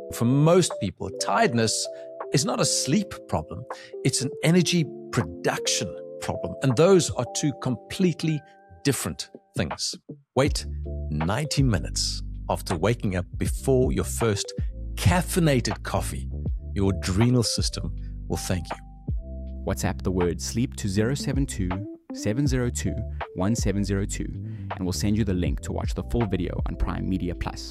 For most people, tiredness is not a sleep problem, it's an energy production problem. And those are two completely different things. Wait 90 minutes after waking up before your first caffeinated coffee. Your adrenal system will thank you. WhatsApp the word sleep to 072 702 1702 and we'll send you the link to watch the full video on Prime Media Plus.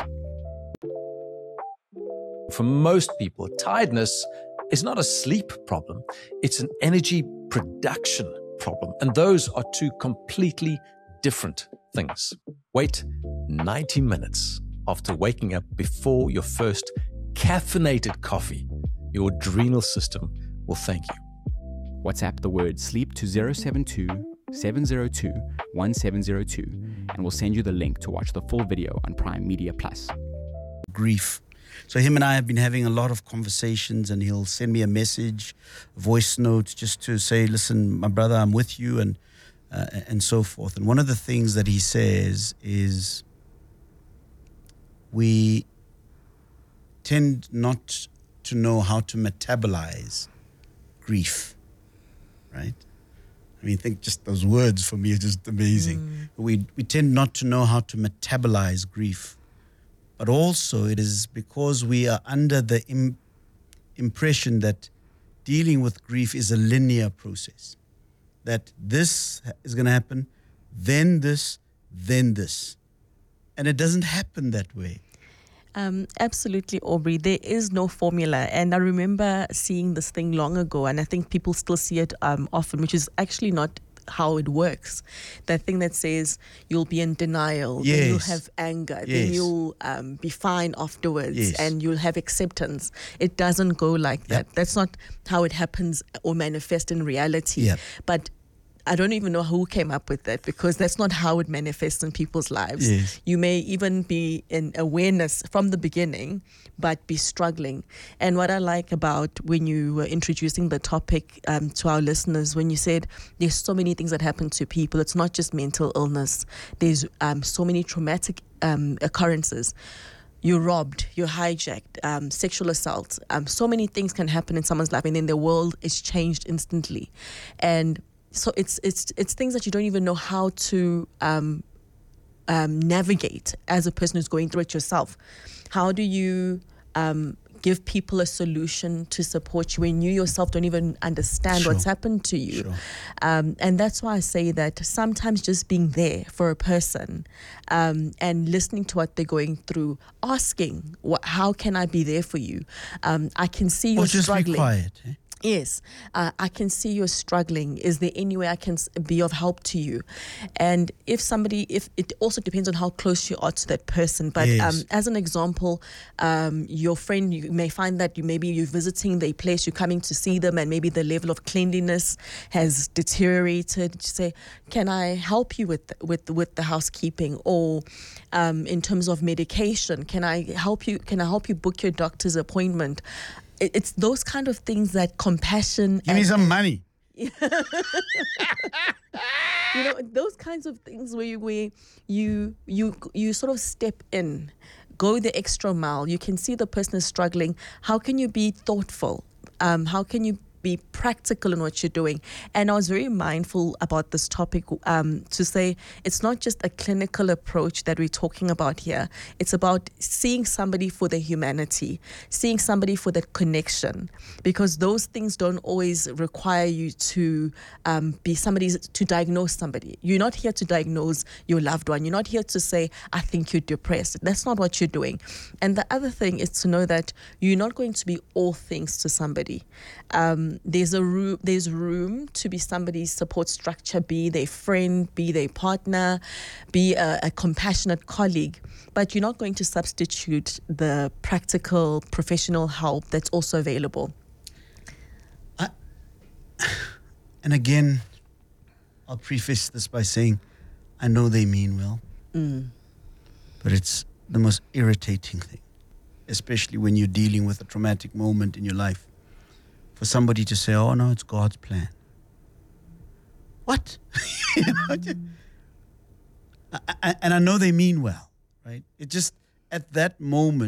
For most people, tiredness is not a sleep problem, it's an energy production problem. And those are two completely different things. Wait 90 minutes after waking up before your first caffeinated coffee. Your adrenal system will thank you. WhatsApp the word sleep to 072 702 1702 and we'll send you the link to watch the full video on Prime Media Plus. Grief. So him and I have been having a lot of conversations, and he'll send me a message, voice notes, just to say, listen, my brother, I'm with you, and so forth. And one of the things that he says is we tend not to know how to metabolize grief, right? I mean, think just those words for me are just amazing. We tend not to know how to metabolize grief. But also it is because we are under the impression that dealing with grief is a linear process. That this is going to happen, then this, then this. And it doesn't happen that way. Absolutely, Aubrey. There is no formula. And I remember seeing this thing long ago, and I think people still see it often, which is actually not how it works. That thing that says you'll be in denial, then you'll have anger, then you'll be fine afterwards, and you'll have acceptance. It doesn't go like that. That's not how it happens or manifests in reality. But I don't even know who came up with that, because that's not how it manifests in people's lives. You may even be in awareness from the beginning, but be struggling. And what I like about when you were introducing the topic to our listeners, when you said there's so many things that happen to people, it's not just mental illness. There's so many traumatic occurrences. You're robbed, you're hijacked, sexual assault. So many things can happen in someone's life, and then their world is changed instantly. And so it's things that you don't even know how to navigate as a person who's going through it yourself. How do you give people a solution to support you when you yourself don't even understand what's happened to you? And that's why I say that sometimes just being there for a person and listening to what they're going through, asking, how can I be there for you? I can see you're struggling. Or just be quiet. Yes, I can see you're struggling. Is there any way I can be of help to you? And if it also depends on how close you are to that person. But as an example, your friend, you may find that maybe you're visiting their place, you're coming to see them, and maybe the level of cleanliness has deteriorated. You say, can I help you with the housekeeping? Or in terms of medication, can I help you book your doctor's appointment? It's those kind of things that compassion. Give me some money. Those kinds of things where you sort of step in, go the extra mile. You can see the person is struggling. How can you be thoughtful? How can you be practical in what you're doing? And I was very mindful about this topic to say it's not just a clinical approach that we're talking about here. It's about seeing somebody for their humanity, seeing somebody for that connection, because those things don't always require you to to diagnose somebody. You're not here to diagnose your loved one. You're not here to say, I think you're depressed. That's not what you're doing. And the other thing is to know that you're not going to be all things to somebody. There's room to be somebody's support structure, be their friend, be their partner, be a compassionate colleague, but you're not going to substitute the practical professional help that's also available. And again, I'll preface this by saying, I know they mean well, but it's the most irritating thing, especially when you're dealing with a traumatic moment in your life, for somebody to say, oh no, it's God's plan. What? And I know they mean well, right? It just, at that moment,